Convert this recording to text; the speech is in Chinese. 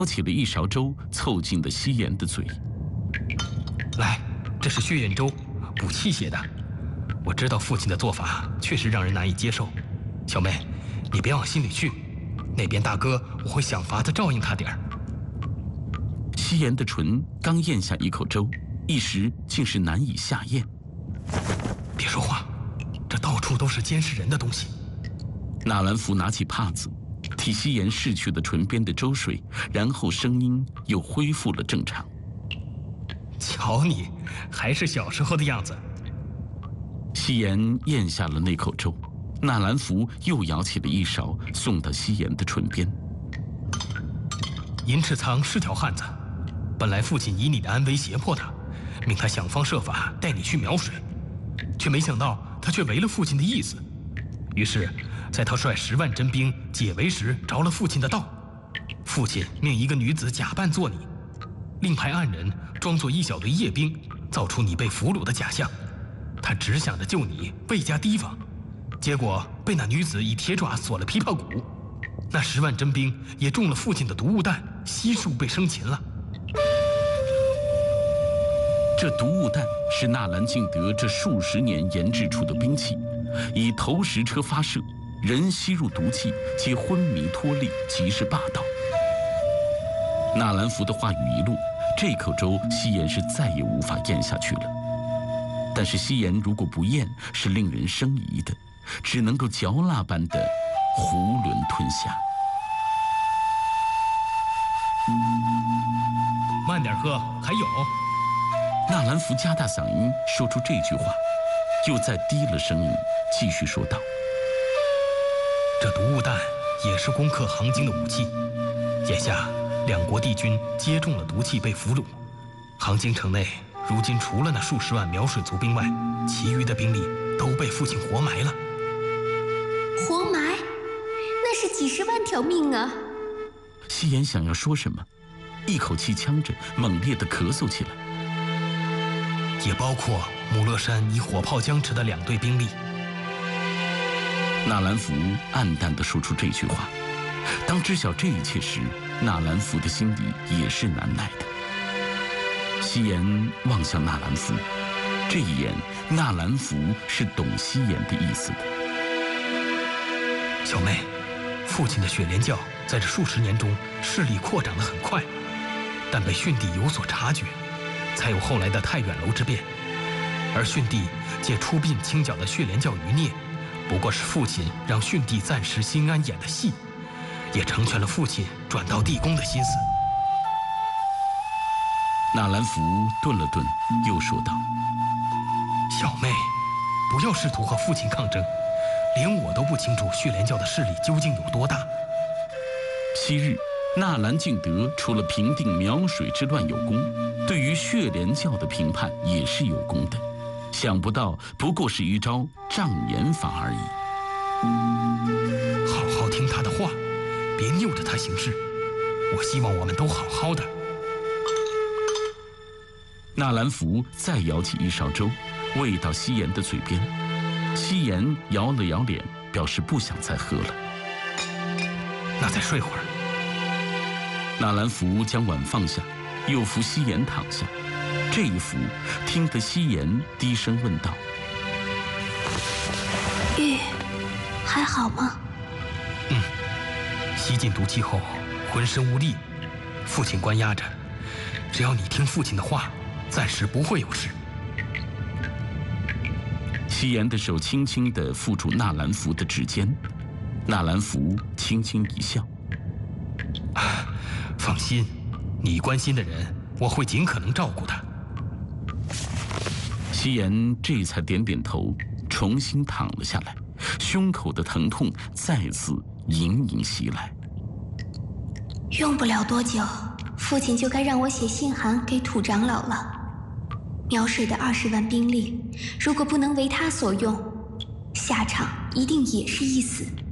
起了一勺粥，凑近了西颜的嘴。 来，这是血燕粥，补气血的。我知道父亲的做法确实让人难以接受，小妹，你别往心里去。那边大哥，我会想法子照应他点儿。 西颜的唇刚咽下一口粥，一时竟是难以下咽。 别说话，这到处都是监视人的东西。 纳兰福拿起帕子，替西颜拭去了唇边的粥水，然后声音又恢复了正常。 瞧你，还是小时候的样子。 西颜咽下了那口粥，纳兰福又舀起了一勺，送到西颜的唇边。 银赤仓是条汉子，本来父亲以你的安危胁迫他，命他想方设法带你去苗水，却没想到他却违了父亲的意思。于是，在他率10万真兵解围时着了父亲的道，父亲命一个女子假扮做你，另派暗人装作一小队夜兵，造出你被俘虏的假象。他只想着救你，未加提防，结果被那女子以铁爪锁了琵琶骨。那10万真兵也中了父亲的毒物弹，悉数被生擒了。 这毒物弹是纳兰敬德这数十年研制出的兵器，以投石车发射，人吸入毒气，皆昏迷脱力，极是霸道。纳兰福的话语一落，这口粥西颜是再也无法咽下去了。但是西颜如果不咽，是令人生疑的，只能够嚼蜡般的囫囵吞下。 慢点喝，还有。 纳兰福加大嗓音说出这句话，又再低了声音继续说道： 这毒物弹也是攻克杭京的武器，眼下两国帝军皆中了毒气被俘虏，杭京城内如今除了那数十万苗水族兵外，其余的兵力都被父亲活埋了。 活埋？那是几十万条命啊！ 西颜想要说什么，一口气呛着，猛烈地咳嗽起来。 也包括母乐山以火炮僵持的2队兵力。 纳兰福暗淡地说出这句话。当知晓这一切时，纳兰福的心里也是难耐的。西颜望向纳兰福，这一眼，纳兰福是懂西颜的意思的。 小妹，父亲的血莲教在这数十年中势力扩展得很快，但被训帝有所察觉，才有后来的太远楼之变。而训帝借出殡清剿的血莲教余孽，不过是父亲让训帝暂时心安演的戏，也成全了父亲转到地宫的心思。 纳兰福顿了顿，又说道： 小妹，不要试图和父亲抗争，连我都不清楚血莲教的势力究竟有多大。 昔日纳兰敬德除了平定苗水之乱有功，对于血莲教的评判也是有功的，想不到不过是一招障眼法而已。 好好听他的话，别拗着他行事，我希望我们都好好的。 纳兰福再舀起一勺粥，喂到西颜的嘴边。西颜摇了摇脸，表示不想再喝了。 那再睡会儿。 纳兰福将碗放下，又扶西颜躺下。这一扶，听得西颜低声问道： 玉，还好吗？ 吸进毒气后，浑身无力，父亲关押着，只要你听父亲的话，暂时不会有事。 西颜的手轻轻地附住纳兰福的指尖，纳兰福轻轻一笑： 放心，你关心的人，我会尽可能照顾他。 西颜这才点点头，重新躺了下来，胸口的疼痛再次隐隐袭来。 用不了多久，父亲就该让我写信函给土长老了。苗水的20万兵力，如果不能为他所用，下场一定也是一死。